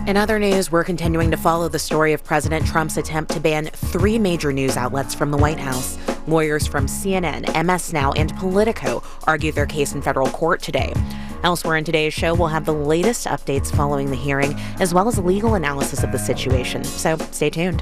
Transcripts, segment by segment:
In other news, we're continuing to follow the story of President Trump's attempt to ban 3 major news outlets from the White House. Lawyers from CNN, MS Now, and Politico argue their case in federal court today. Elsewhere in today's show, we'll have the latest updates following the hearing, as well as legal analysis of the situation. So stay tuned.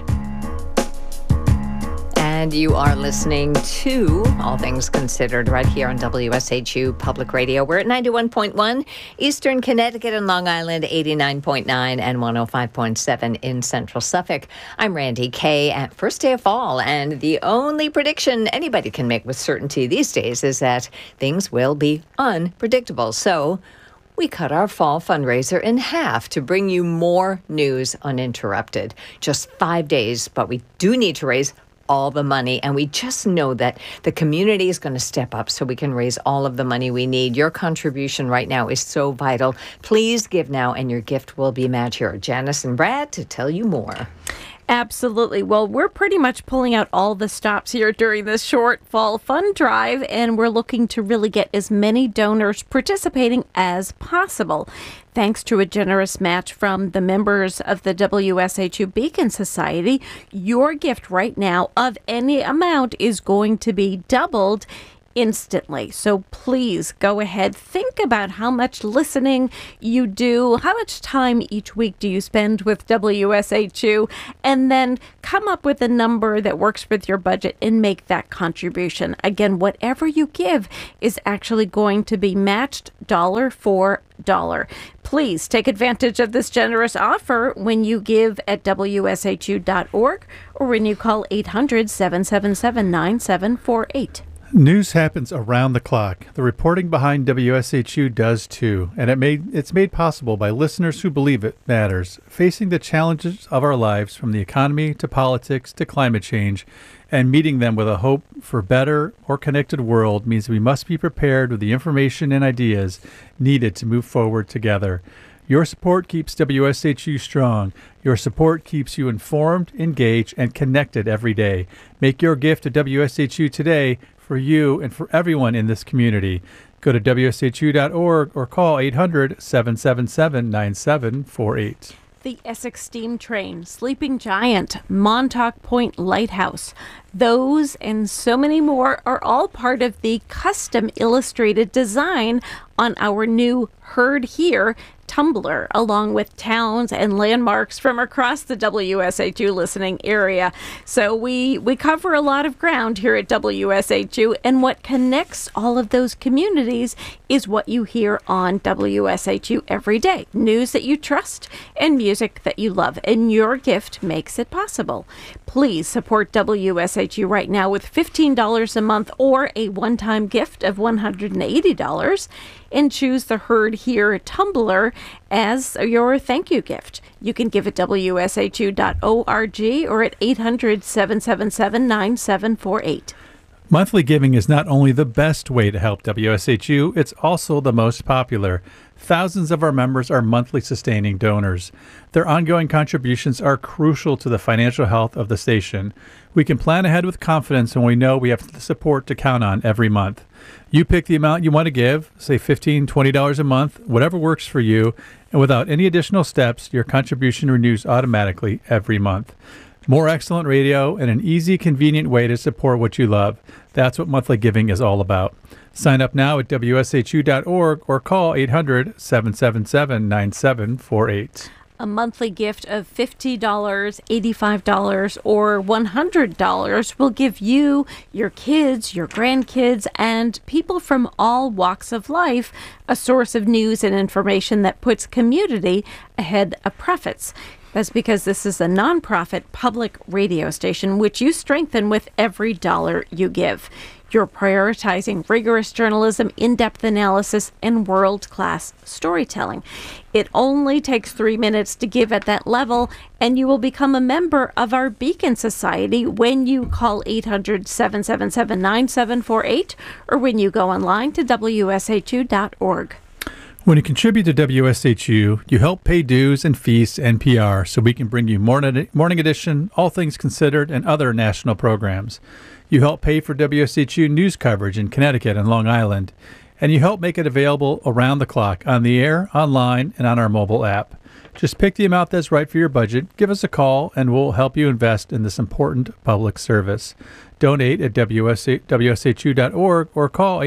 And you are listening to All Things Considered right here on WSHU Public Radio. We're at 91.1 Eastern Connecticut and Long Island, 89.9 and 105.7 in Central Suffolk. I'm Randy Kay at first day of fall, and the only prediction anybody can make with certainty these days is that things will be unpredictable. So we cut our fall fundraiser in half to bring you more news uninterrupted. Just 5 days, but we do need to raise all the money, and we just know that the community is going to step up so we can raise all of the money we need. Your contribution right now is so vital. Please give now, and your gift will be matched. Here are Janice and Brad to tell you more. Absolutely. Well, we're pretty much pulling out all the stops here during this short fall fund drive, and we're looking to really get as many donors participating as possible. Thanks to a generous match from the members of the WSHU Beacon Society, your gift right now of any amount is going to be doubled instantly. So please go ahead, think about how much listening you do, how much time each week do you spend with WSHU, and then come up with a number that works with your budget and make that contribution. Again, whatever you give is actually going to be matched dollar for dollar. Please take advantage of this generous offer when you give at WSHU.org or when you call 800-777-9748. News happens around the clock. The reporting behind WSHU does too, and it's made possible by listeners who believe it matters, facing the challenges of our lives from the economy to politics to climate change, and meeting them with a hope for better, more connected world means we must be prepared with the information and ideas needed to move forward together. Your support keeps WSHU strong. Your support keeps you informed, engaged, and connected every day. Make your gift to WSHU today for you and for everyone in this community. Go to WSHU.org or call 800-777-9748. The Essex Steam Train, Sleeping Giant, Montauk Point Lighthouse. Those and so many more are all part of the custom illustrated design on our new Heard Here Tumblr, along with towns and landmarks from across the WSHU listening area. So we cover a lot of ground here at WSHU, and what connects all of those communities is what you hear on WSHU every day. News that you trust and music that you love, and your gift makes it possible. Please support WSHU right now with $15 a month or a one-time gift of $180, and choose the Heard Here Tumblr as your thank you gift. You can give at WSHU.org or at 800-777-9748. Monthly giving is not only the best way to help WSHU, it's also the most popular. Thousands of our members are monthly sustaining donors. Their ongoing contributions are crucial to the financial health of the station. We can plan ahead with confidence when we know we have the support to count on every month. You pick the amount you want to give, say $15, $20 a month, whatever works for you, and without any additional steps, your contribution renews automatically every month. More excellent radio and an easy, convenient way to support what you love. That's what monthly giving is all about. Sign up now at WSHU.org or call 800-777-9748. A monthly gift of $50, $85, or $100 will give you, your kids, your grandkids, and people from all walks of life a source of news and information that puts community ahead of profits. That's because this is a nonprofit public radio station which you strengthen with every dollar you give. You're prioritizing rigorous journalism, in-depth analysis, and world-class storytelling. It only takes 3 minutes to give at that level, and you will become a member of our Beacon Society when you call 800-777-9748 or when you go online to WSHU.org. When you contribute to WSHU, you help pay dues and fees to NPR so we can bring you Morning Edition, All Things Considered, and other national programs. You help pay for WSHU news coverage in Connecticut and Long Island, and you help make it available around the clock on the air, online, and on our mobile app. Just pick the amount that's right for your budget, give us a call, and we'll help you invest in this important public service. Donate at WSHU.org or call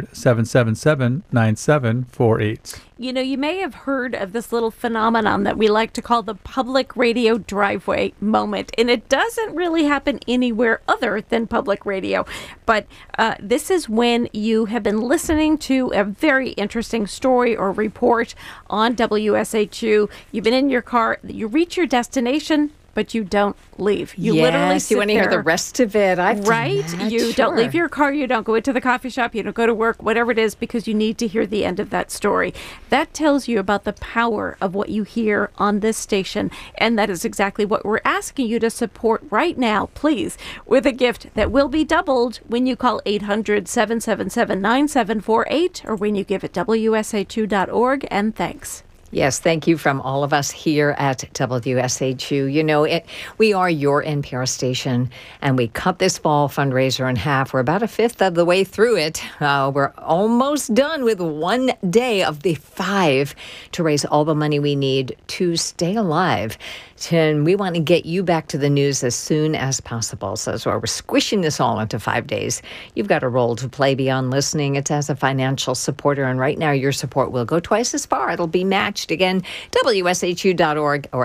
800-777-9748. You know, you may have heard of this little phenomenon that we like to call the public radio driveway moment, and it doesn't really happen anywhere other than public radio. But this is when you have been listening to a very interesting story or report on WSHU. You've been in your car, you reach your destination, but you don't leave. You literally sit you want to hear the rest of it. I've right? done that. You don't leave your car. You don't go into the coffee shop. You don't go to work, whatever it is, because you need to hear the end of that story. That tells you about the power of what you hear on this station. And that is exactly what we're asking you to support right now, please, with a gift that will be doubled when you call 800-777-9748 or when you give at WSHU.org. And thanks. Yes, thank you from all of us here at WSHU. You know, we are your NPR station, and we cut this fall fundraiser in half. We're about a fifth of the way through it. We're almost done with one day of the 5 to raise all the money we need to stay alive. And we want to get you back to the news as soon as possible. So that's why we're squishing this all into 5 days. You've got a role to play beyond listening. It's as a financial supporter. And right now, your support will go twice as far. It'll be matched. Again, WSHU.org or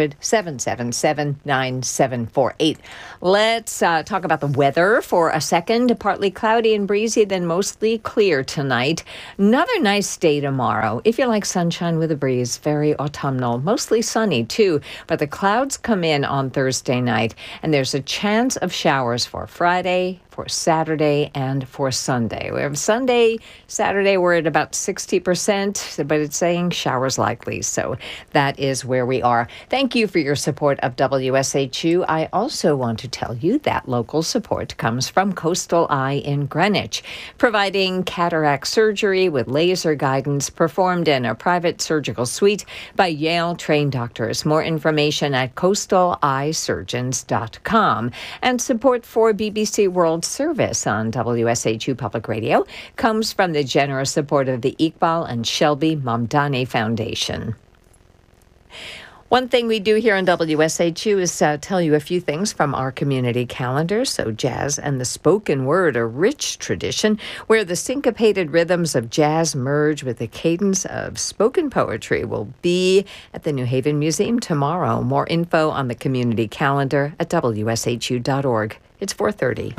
800-777-9748. Let's talk about the weather for a second. Partly cloudy and breezy, then mostly clear tonight. Another nice day tomorrow. If you like sunshine with a breeze, very autumnal. Mostly sunny, too. But the clouds come in on Thursday night, and there's a chance of showers for Friday, for Saturday, and for Sunday. We have Saturday, we're at about 60%, but it's saying showers likely. So that is where we are. Thank you for your support of WSHU. I also want to tell you that local support comes from Coastal Eye in Greenwich, providing cataract surgery with laser guidance performed in a private surgical suite by Yale-trained doctors. More information at coastaleyesurgeons.com. And support for BBC World Service on WSHU Public Radio comes from the generous support of the Iqbal and Shelby Mamdani Foundation. One thing we do here on WSHU is tell you a few things from our community calendar. So jazz and the spoken word, a rich tradition where the syncopated rhythms of jazz merge with the cadence of spoken poetry, will be at the New Haven Museum tomorrow. More info on the community calendar at WSHU.org. It's 4:30.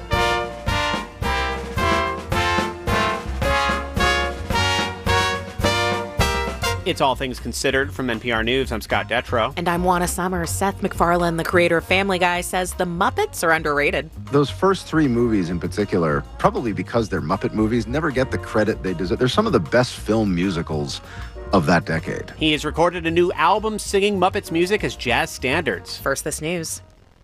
It's All Things Considered from NPR News. I'm Scott Detrow. And I'm Juana Summers. Seth MacFarlane, the creator of Family Guy, says the Muppets are underrated. Those first 3 movies in particular, probably because they're Muppet movies, never get the credit they deserve. They're some of the best film musicals of that decade. He has recorded a new album singing Muppets music as jazz standards. First, this news.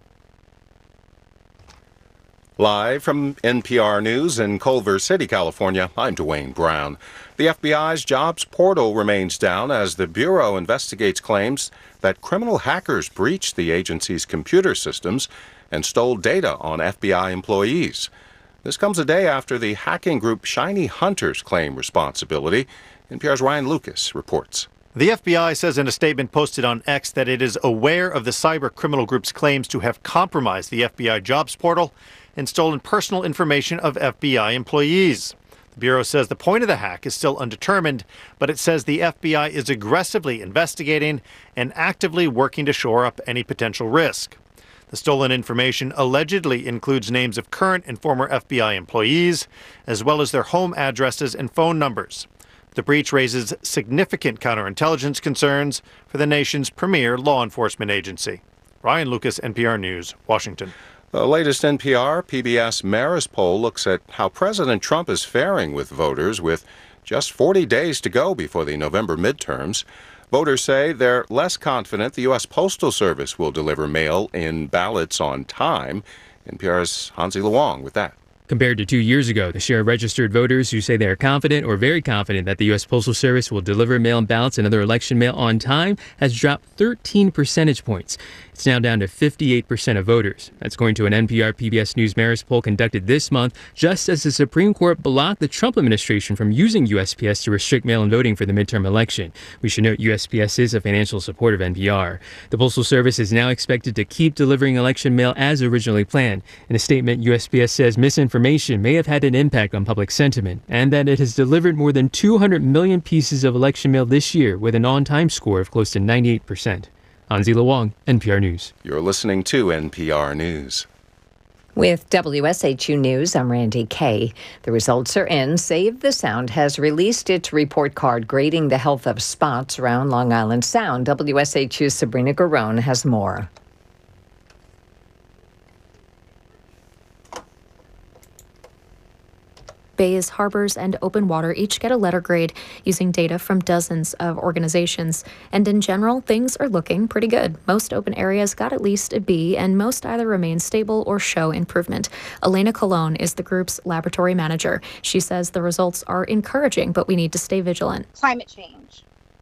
Live from NPR News in Culver City, California, I'm Dwayne Brown. The FBI's jobs portal remains down as the Bureau investigates claims that criminal hackers breached the agency's computer systems and stole data on FBI employees. This comes a day after the hacking group Shiny Hunters claimed responsibility. NPR's Ryan Lucas reports. The FBI says in a statement posted on X that it is aware of the cyber criminal group's claims to have compromised the FBI jobs portal and stolen personal information of FBI employees. The Bureau says the point of the hack is still undetermined, but it says the FBI is aggressively investigating and actively working to shore up any potential risk. The stolen information allegedly includes names of current and former FBI employees, as well as their home addresses and phone numbers. The breach raises significant counterintelligence concerns for the nation's premier law enforcement agency. Ryan Lucas, NPR News, Washington. The latest NPR PBS Marist poll looks at how President Trump is faring with voters with just 40 days to go before the November midterms. Voters say they're less confident the U.S. Postal Service will deliver mail-in ballots on time. NPR's Hansi Luong with that. Compared to 2 years ago, the share of registered voters who say they are confident or very confident that the U.S. Postal Service will deliver mail-in ballots and other election mail on time has dropped 13 percentage points. It's now down to 58% of voters. That's according to an NPR PBS News Marist poll conducted this month, just as the Supreme Court blocked the Trump administration from using USPS to restrict mail-in voting for the midterm election. We should note USPS is a financial supporter of NPR. The Postal Service is now expected to keep delivering election mail as originally planned. In a statement, USPS says misinformation may have had an impact on public sentiment and that it has delivered more than 200 million pieces of election mail this year with an on-time score of close to 98%. Anzila Wong, NPR News. You're listening to NPR News. With WSHU News, I'm Randy Kay. The results are in. Save the Sound has released its report card grading the health of spots around Long Island Sound. WSHU's Sabrina Garone has more. Bays, harbors, and open water each get a letter grade using data from dozens of organizations. And in general, things are looking pretty good. Most open areas got at least a B, and most either remain stable or show improvement. Elena Colon is the group's laboratory manager. She says the results are encouraging, but we need to stay vigilant. Climate change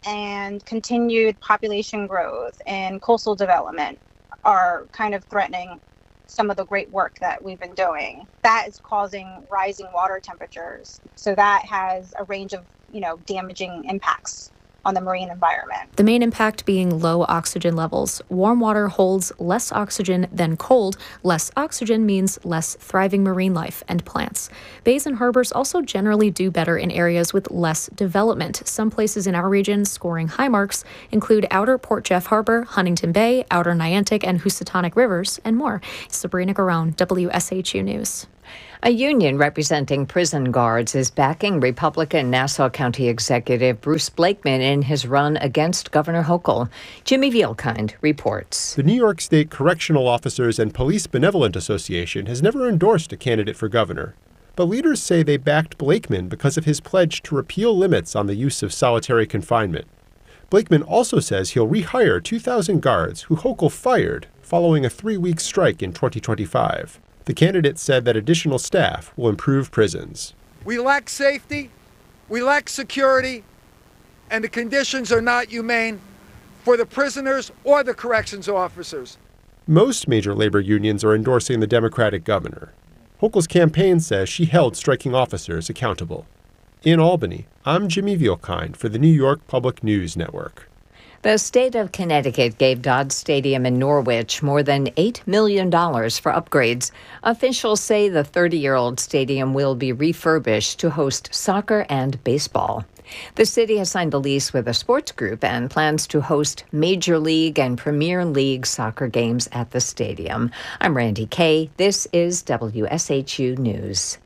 and continued population growth and coastal development are kind of threatening some of the great work that we've been doing. That is causing rising water temperatures. So that has a range of, damaging impacts on the marine environment. The main impact being low oxygen levels. Warm water holds less oxygen than cold. Less oxygen means less thriving marine life and plants. Bays and harbors also generally do better in areas with less development. Some places in our region scoring high marks include Outer Port Jeff Harbor, Huntington Bay, Outer Niantic and Housatonic Rivers, and more. Sabrina Garone, WSHU News. A union representing prison guards is backing Republican Nassau County Executive Bruce Blakeman in his run against Governor Hochul. Jimmy Vielkind reports. The New York State Correctional Officers and Police Benevolent Association has never endorsed a candidate for governor. But leaders say they backed Blakeman because of his pledge to repeal limits on the use of solitary confinement. Blakeman also says he'll rehire 2,000 guards who Hochul fired following a 3-week strike in 2025. The candidate said that additional staff will improve prisons. We lack safety, we lack security, and the conditions are not humane for the prisoners or the corrections officers. Most major labor unions are endorsing the Democratic governor. Hochul's campaign says she held striking officers accountable. In Albany, I'm Jimmy Vielkind for the New York Public News Network. The state of Connecticut gave Dodge Stadium in Norwich more than $8 million for upgrades. Officials say the 30-year-old stadium will be refurbished to host soccer and baseball. The city has signed a lease with a sports group and plans to host Major League and Premier League soccer games at the stadium. I'm Randy Kay. This is WSHU News.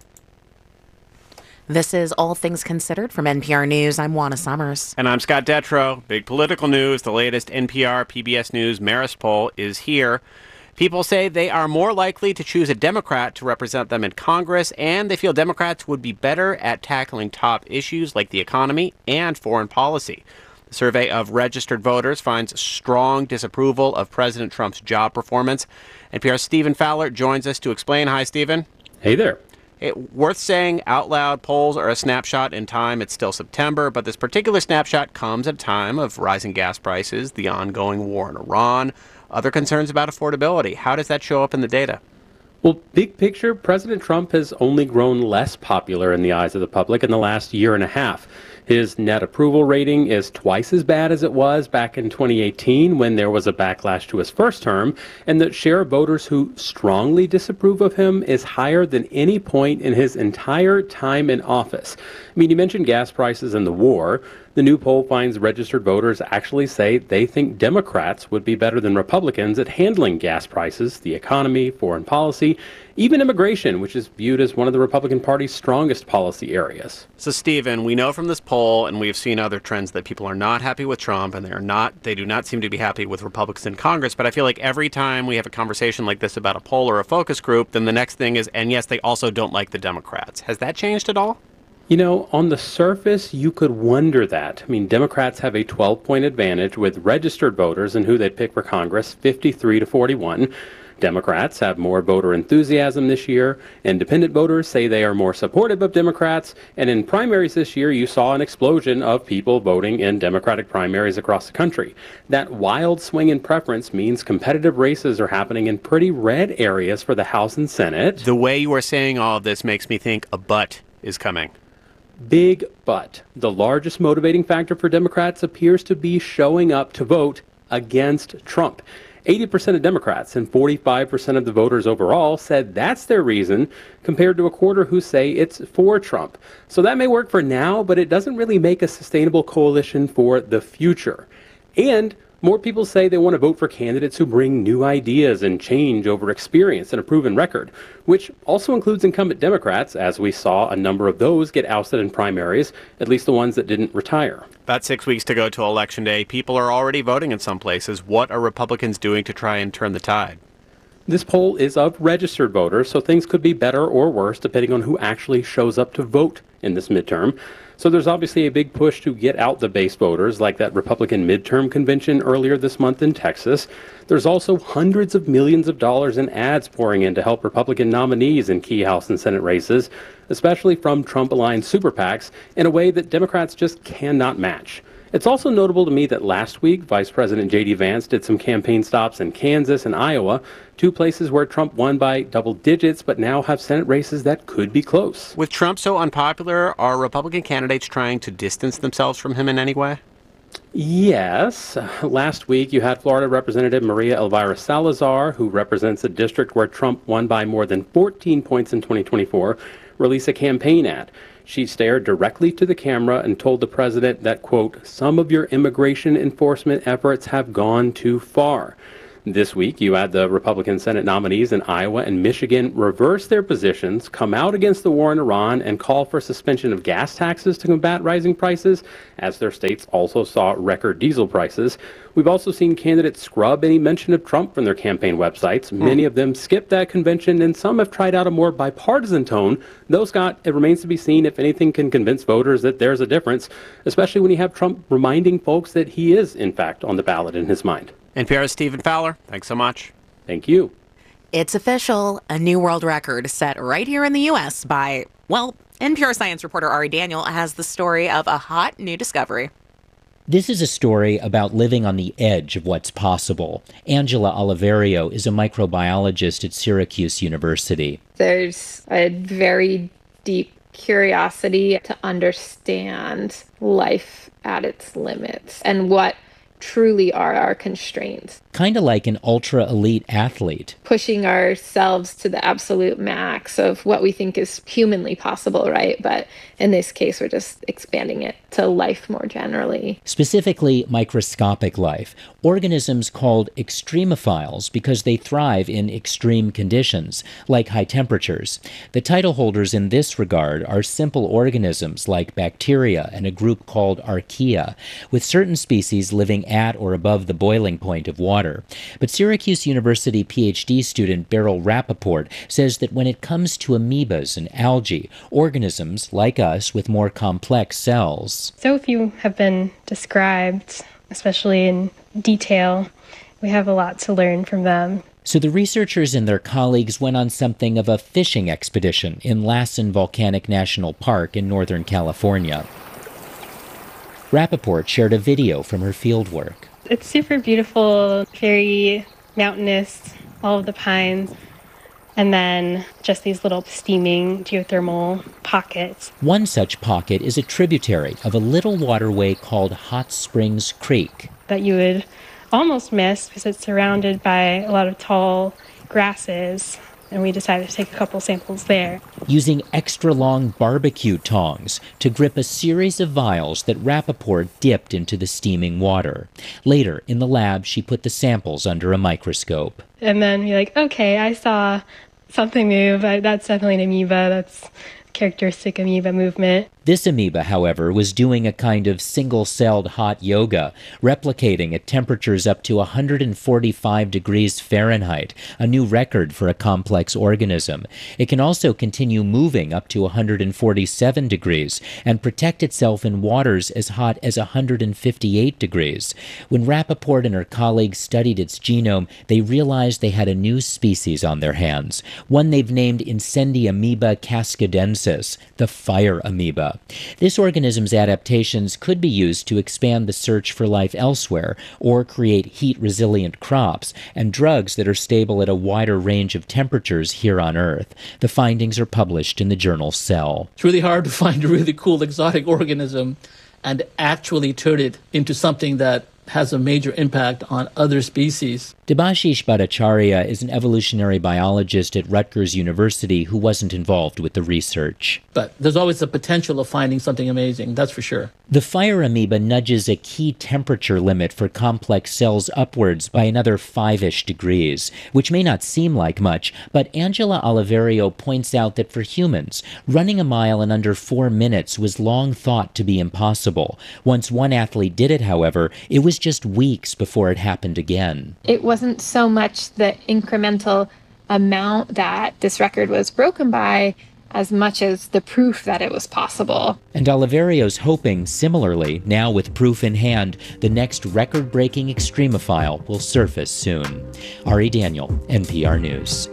This is All Things Considered from NPR News. I'm Juana Summers. And I'm Scott Detrow. Big political news. The latest NPR PBS News Marist poll is here. People say they are more likely to choose a Democrat to represent them in Congress, and they feel Democrats would be better at tackling top issues like the economy and foreign policy. The survey of registered voters finds strong disapproval of President Trump's job performance. NPR's Stephen Fowler joins us to explain. Hi, Stephen. Hey there. Worth saying out loud, polls are a snapshot in time. It's still September, but this particular snapshot comes at a time of rising gas prices, the ongoing war in Iran, other concerns about affordability. How does that show up in the data? Well, big picture, President Trump has only grown less popular in the eyes of the public in the last year and a half. His net approval rating is twice as bad as it was back in 2018 when there was a backlash to his first term, and the share of voters who strongly disapprove of him is higher than any point in his entire time in office. I mean, you mentioned gas prices and the war. The new poll finds registered voters actually say they think Democrats would be better than Republicans at handling gas prices, the economy, foreign policy, even immigration, which is viewed as one of the Republican Party's strongest policy areas. So, Stephen, we know from this poll, and we've seen other trends, that people are not happy with Trump, and they do not seem to be happy with Republicans in Congress. But I feel like every time we have a conversation like this about a poll or a focus group, then the next thing is, and yes, they also don't like the Democrats. Has that changed at all? You know, on the surface, you could wonder that. I mean, Democrats have a 12-point advantage with registered voters and who they'd pick for Congress, 53 to 41. Democrats have more voter enthusiasm this year. Independent voters say they are more supportive of Democrats. And in primaries this year, you saw an explosion of people voting in Democratic primaries across the country. That wild swing in preference means competitive races are happening in pretty red areas for the House and Senate. The way you are saying all of this makes me think a but is coming. Big but. The largest motivating factor for Democrats appears to be showing up to vote against Trump. 80% of Democrats and 45% of the voters overall said that's their reason, compared to a quarter who say it's for Trump. So that may work for now, but it doesn't really make a sustainable coalition for the future. And more people say they want to vote for candidates who bring new ideas and change over experience and a proven record, which also includes incumbent Democrats, as we saw a number of those get ousted in primaries, at least the ones that didn't retire. About 6 weeks to go to Election Day. People are already voting in some places. What are Republicans doing to try and turn the tide? This poll is of registered voters, so things could be better or worse depending on who actually shows up to vote in this midterm. So there's obviously a big push to get out the base voters, like that Republican midterm convention earlier this month in Texas. There's also hundreds of millions of dollars in ads pouring in to help Republican nominees in key House and Senate races, especially from Trump-aligned super PACs, in a way that Democrats just cannot match. It's also notable to me that last week, Vice President J.D. Vance did some campaign stops in Kansas and Iowa, two places where Trump won by double digits, but now have Senate races that could be close. With Trump so unpopular, are Republican candidates trying to distance themselves from him in any way? Yes. Last week, you had Florida Representative Maria Elvira Salazar, who represents a district where Trump won by more than 14 points in 2024, release a campaign ad. She stared directly to the camera and told the president that, quote, some of your immigration enforcement efforts have gone too far. This week, you had the Republican Senate nominees in Iowa and Michigan reverse their positions, come out against the war in Iran, and call for suspension of gas taxes to combat rising prices, as their states also saw record diesel prices. We've also seen candidates scrub any mention of Trump from their campaign websites. Many of them skipped that convention, and some have tried out a more bipartisan tone. Though, Scott, it remains to be seen if anything can convince voters that there's a difference, especially when you have Trump reminding folks that he is, in fact, on the ballot in his mind. NPR's Stephen Fowler, thanks so much. Thank you. It's official. A new world record set right here in the U.S. by, well, NPR science reporter Ari Daniel has the story of a hot new discovery. This is a story about living on the edge of what's possible. Angela Oliverio is a microbiologist at Syracuse University. There's a very deep curiosity to understand life at its limits and what truly are our constraints. Kind of like an ultra-elite athlete. Pushing ourselves to the absolute max of what we think is humanly possible, right? But in this case, we're just expanding it to life more generally. Specifically, microscopic life. Organisms called extremophiles because they thrive in extreme conditions, like high temperatures. The title holders in this regard are simple organisms like bacteria and a group called archaea, with certain species living at or above the boiling point of water. But Syracuse University PhD student Beryl Rappaport says that when it comes to amoebas and algae, organisms like us with more complex cells. So few have been described, especially in detail. We have a lot to learn from them. So the researchers and their colleagues went on something of a fishing expedition in Lassen Volcanic National Park in Northern California. Rappaport shared a video from her fieldwork. It's super beautiful, very mountainous, all of the pines, and then just these little steaming geothermal pockets. One such pocket is a tributary of a little waterway called Hot Springs Creek. That you would almost miss because it's surrounded by a lot of tall grasses, and we decided to take a couple samples there. Using extra-long barbecue tongs to grip a series of vials that Rappaport dipped into the steaming water. Later, in the lab, she put the samples under a microscope. And then you're like, okay, I saw something move. That's definitely an amoeba. That's characteristic amoeba movement. This amoeba, however, was doing a kind of single-celled hot yoga, replicating at temperatures up to 145 degrees Fahrenheit, a new record for a complex organism. It can also continue moving up to 147 degrees and protect itself in waters as hot as 158 degrees. When Rappaport and her colleagues studied its genome, they realized they had a new species on their hands, one they've named Incendiamoeba cascadensis, the fire amoeba. This organism's adaptations could be used to expand the search for life elsewhere or create heat-resilient crops and drugs that are stable at a wider range of temperatures here on Earth. The findings are published in the journal Cell. It's really hard to find a really cool exotic organism and actually turn it into something that has a major impact on other species. Debashish Bhattacharya is an evolutionary biologist at Rutgers University who wasn't involved with the research. But there's always the potential of finding something amazing, that's for sure. The fire amoeba nudges a key temperature limit for complex cells upwards by another 5-ish degrees, which may not seem like much, but Angela Oliverio points out that for humans, running a mile in under 4 minutes was long thought to be impossible. Once one athlete did it, however, it was just weeks before it happened again. It wasn't so much the incremental amount that this record was broken by as much as the proof that it was possible. And Oliverio's hoping, similarly, now with proof in hand, the next record-breaking extremophile will surface soon. Ari Daniel, NPR News.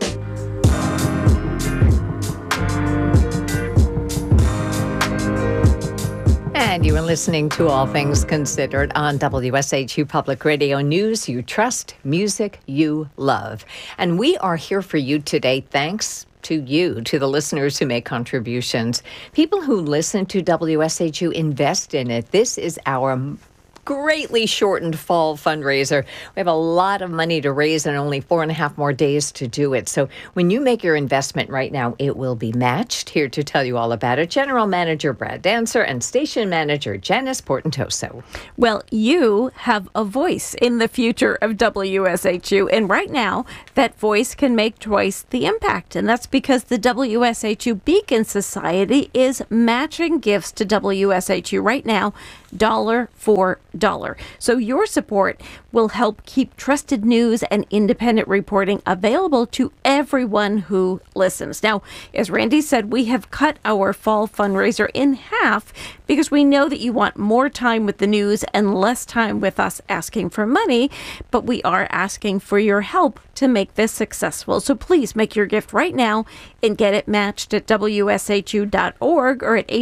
And you are listening to All Things Considered on WSHU Public Radio News you trust, music you love. And we are here for you today, thanks to you, to the listeners who make contributions. People who listen to WSHU invest in it. This is our greatly shortened fall fundraiser. We have a lot of money to raise and only 4.5 more days to do it. So when you make your investment right now, it will be matched. Here to tell you all about it, General Manager Brad Dancer and Station Manager Janice Portentoso. Well, you have a voice in the future of WSHU, and right now, that voice can make twice the impact, and that's because the WSHU Beacon Society is matching gifts to WSHU right now, dollar for dollar. So your support will help keep trusted news and independent reporting available to everyone who listens. Now, as Randy said, we have cut our fall fundraiser in half because we know that you want more time with the news and less time with us asking for money, but we are asking for your help to make this successful. So please make your gift right now and get it matched at WSHU.org or at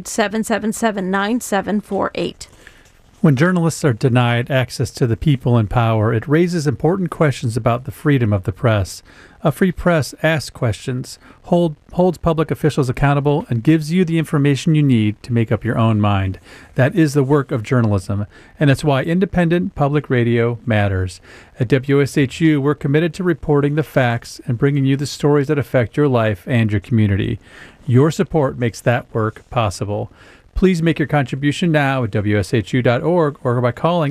800-777-9748. When journalists are denied access to the people in power, it raises important questions about the freedom of the press. A free press asks questions, holds public officials accountable, and gives you the information you need to make up your own mind. That is the work of journalism, and it's why independent public radio matters. At WSHU, we're committed to reporting the facts and bringing you the stories that affect your life and your community. Your support makes that work possible. Please make your contribution now at WSHU.org or by calling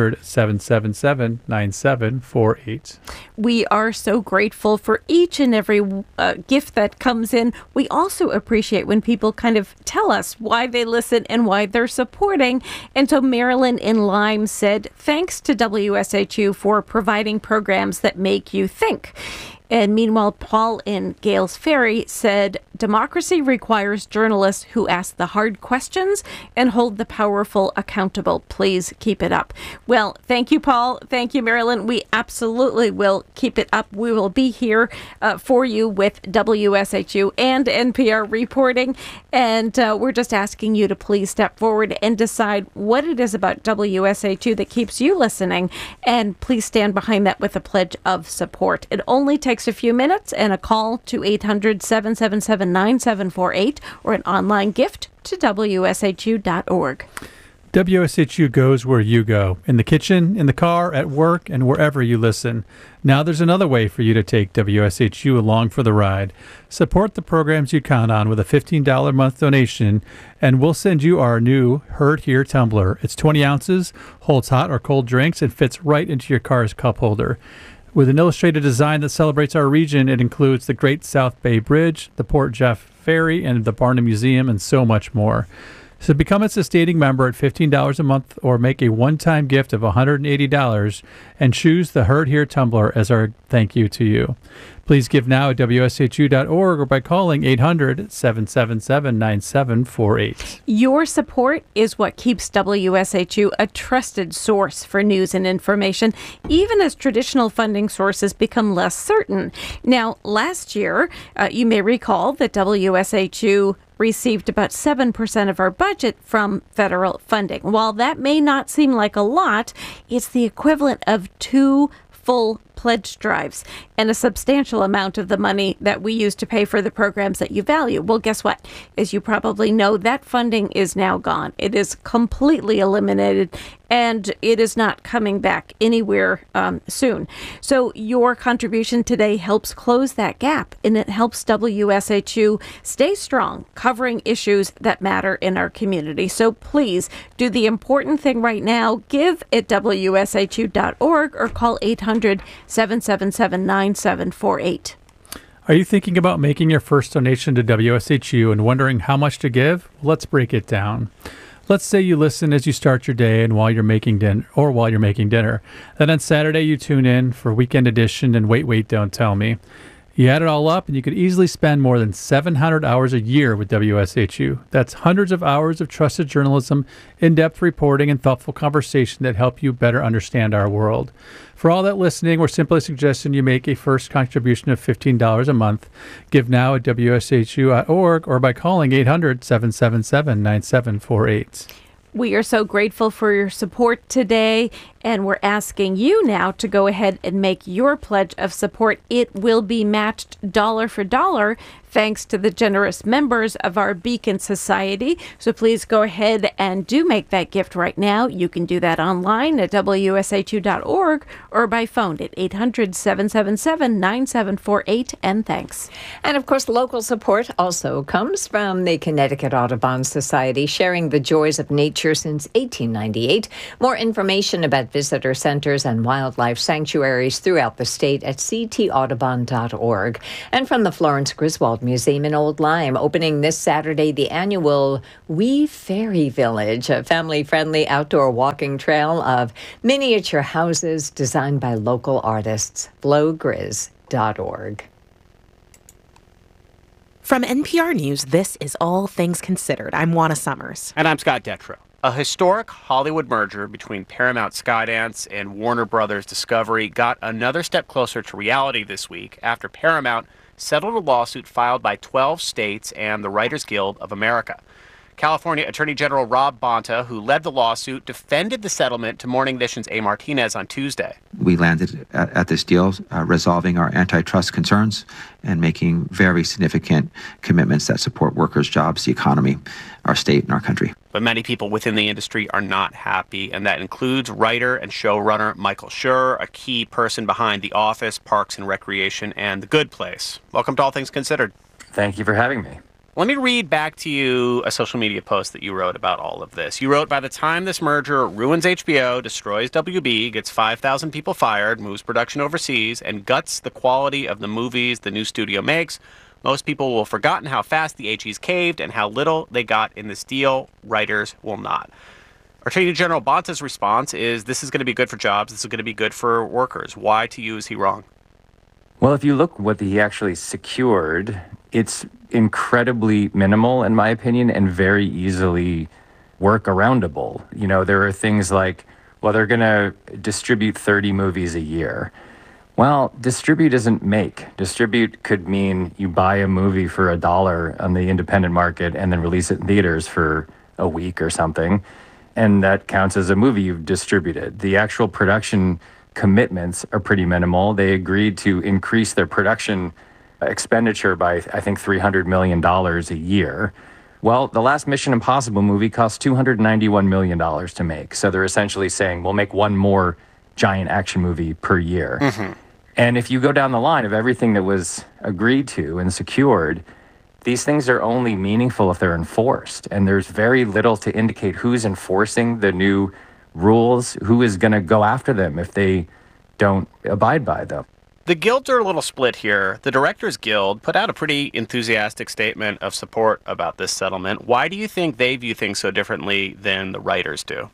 800-777-9748. We are so grateful for each and every gift that comes in. We also appreciate when people kind of tell us why they listen and why they're supporting. And so Marilyn in Lyme said, thanks to WSHU for providing programs that make you think. And meanwhile, Paul in Gales Ferry said, democracy requires journalists who ask the hard questions and hold the powerful accountable. Please keep it up. Well, thank you, Paul. Thank you, Marilyn. We absolutely will keep it up. We will be here for you with WSHU and NPR reporting. And we're just asking you to please step forward and decide what it is about WSHU that keeps you listening. And please stand behind that with a pledge of support. It only takes a few minutes and a call to 800-777-9748 or an online gift to WSHU.org. WSHU goes where you go, in the kitchen, in the car, at work, and wherever you listen. Now there's another way for you to take WSHU along for the ride. Support the programs you count on with a $15 a month donation, and we'll send you our new Heard Here tumbler. It's 20 ounces, holds hot or cold drinks, and fits right into your car's cup holder. With an illustrated design that celebrates our region, it includes the Great South Bay Bridge, the Port Jeff Ferry and the Barnum Museum, and so much more. So become a sustaining member at $15 a month or make a one-time gift of $180 and choose the Heard Here tumbler as our thank you to you. Please give now at WSHU.org or by calling 800-777-9748. Your support is what keeps WSHU a trusted source for news and information, even as traditional funding sources become less certain. Now, last year, you may recall that WSHU received about 7% of our budget from federal funding. While that may not seem like a lot, it's the equivalent of 2 full pledge drives and a substantial amount of the money that we use to pay for the programs that you value. Well, guess what? As you probably know, that funding is now gone. It is completely eliminated, and it is not coming back anywhere soon. So your contribution today helps close that gap, and it helps WSHU stay strong, covering issues that matter in our community. So please do the important thing right now. Give at WSHU.org or call 800-777-9748. Are you thinking about making your first donation to WSHU and wondering how much to give? Let's break it down. Let's say you listen as you start your day and while you're making dinner. Then on Saturday you tune in for Weekend Edition and Wait, Don't Tell Me. You add it all up and you could easily spend more than 700 hours a year with WSHU. That's hundreds of hours of trusted journalism, in-depth reporting, and thoughtful conversation that help you better understand our world. For all that listening, we're simply suggesting you make a first contribution of $15 a month. Give now at WSHU.org or by calling 800-777-9748. We are so grateful for your support today, and we're asking you now to go ahead and make your pledge of support. It will be matched dollar for dollar thanks to the generous members of our Beacon Society. So please go ahead and do make that gift right now. You can do that online at WSHU.org or by phone at 800-777-9748. And thanks. And of course, local support also comes from the Connecticut Audubon Society, sharing the joys of nature since 1898. More information about visitor centers and wildlife sanctuaries throughout the state at ctaudubon.org. And from the Florence Griswold Museum in Old Lyme, opening this Saturday the annual Wee Fairy Village, a family-friendly outdoor walking trail of miniature houses designed by local artists. flowgriz.org. From NPR News, this is All Things Considered. I'm Juana Summers. And I'm Scott Detrow. A historic Hollywood merger between Paramount Skydance and Warner Brothers Discovery got another step closer to reality this week after Paramount settled a lawsuit filed by 12 states and the Writers Guild of America. California Attorney General Rob Bonta, who led the lawsuit, defended the settlement to Morning Edition's A. Martinez on Tuesday. We landed at this deal, resolving our antitrust concerns and making very significant commitments that support workers, jobs, the economy, our state, and our country. But many people within the industry are not happy, and that includes writer and showrunner Michael Schur, a key person behind The Office, Parks and Recreation, and The Good Place. Welcome to All Things Considered. Thank you for having me. Let me read back to you a social media post that you wrote about all of this. You wrote, by the time this merger ruins HBO, destroys WB, gets 5,000 people fired, moves production overseas, and guts the quality of the movies the new studio makes, most people will have forgotten how fast the AGs caved and how little they got in this deal. Writers will not. Attorney General Bonta's response is, this is going to be good for jobs, this is going to be good for workers. Why to you is he wrong? Well, if you look what he actually secured, it's incredibly minimal, in my opinion, and very easily workaroundable. You know, there are things like, well, they're going to distribute 30 movies a year. Well, distribute isn't make. Distribute could mean you buy a movie for $1 on the independent market and then release it in theaters for a week or something, and that counts as a movie you've distributed. The actual production commitments are pretty minimal. They agreed to increase their production expenditure by, I think, $300 million a year. Well, the last Mission Impossible movie cost $291 million to make. So they're essentially saying, we'll make one more giant action movie per year. Mm-hmm. And if you go down the line of everything that was agreed to and secured, these things are only meaningful if they're enforced. And there's very little to indicate who's enforcing the new rules, who is going to go after them if they don't abide by them. The guilds are a little split here. The Directors Guild put out a pretty enthusiastic statement of support about this settlement. Why do you think they view things so differently than the writers do?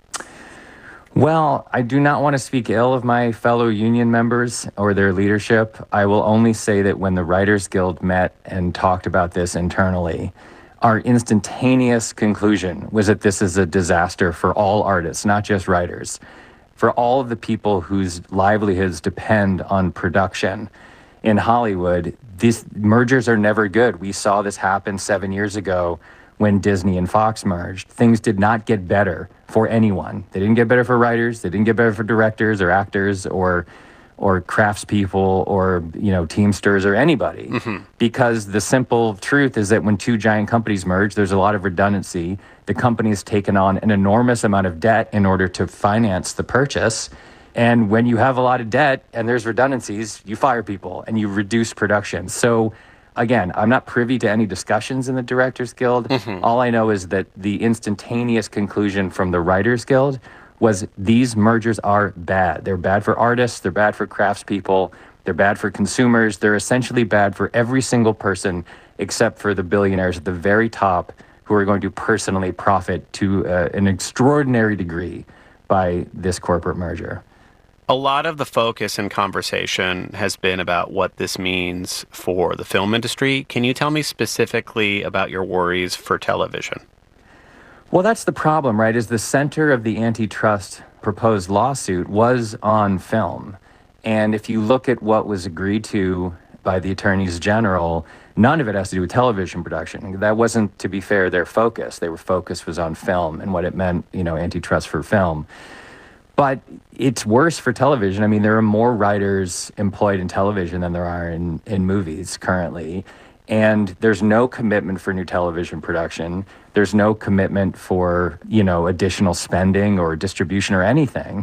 Well, I do not want to speak ill of my fellow union members or their leadership. I will only say that when the Writers Guild met and talked about this internally, our instantaneous conclusion was that this is a disaster for all artists, not just writers, for all of the people whose livelihoods depend on production. In Hollywood, these mergers are never good. We saw this happen 7 years ago when Disney and Fox merged. Things did not get better for anyone. They didn't get better for writers, they didn't get better for directors or actors or craftspeople or, Teamsters or anybody. Because the simple truth is that when two giant companies merge, there's a lot of redundancy. The company has taken on an enormous amount of debt in order to finance the purchase. And when you have a lot of debt and there's redundancies, you fire people and you reduce production. So again, I'm not privy to any discussions in the Directors Guild. All I know is that the instantaneous conclusion from the Writers Guild was these mergers are bad. They're bad for artists, they're bad for craftspeople, they're bad for consumers, they're essentially bad for every single person except for the billionaires at the very top who are going to personally profit to an extraordinary degree by this corporate merger. A lot of the focus and conversation has been about what this means for the film industry. Can you tell me specifically about your worries for television? Well, that's the problem, right? Is the center of the antitrust proposed lawsuit was on film. And if you look at what was agreed to by the attorneys general, none of it has to do with television production. That wasn't, to be fair, their focus. Their focus was on film and what it meant, antitrust for film. But it's worse for television. I mean, there are more writers employed in television than there are in movies currently. And there's no commitment for new television production. There's no commitment for, additional spending or distribution or anything.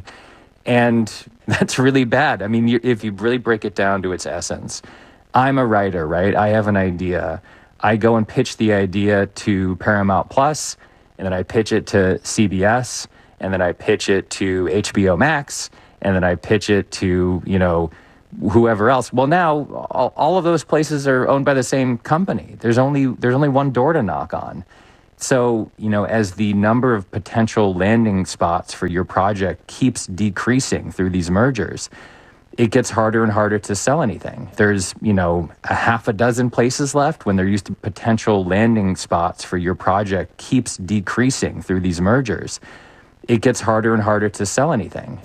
And that's really bad. I mean, if you really break it down to its essence, I'm a writer, right? I have an idea. I go and pitch the idea to Paramount Plus, and then I pitch it to CBS, and then I pitch it to HBO Max, and then I pitch it to, whoever else. Well, now all of those places are owned by the same company. There's only one door to knock on. So, as the number of potential landing spots for your project keeps decreasing through these mergers, it gets harder and harder to sell anything. There's, a half a dozen places left when there used to be potential landing spots for your project keeps decreasing through these mergers. It gets harder and harder to sell anything.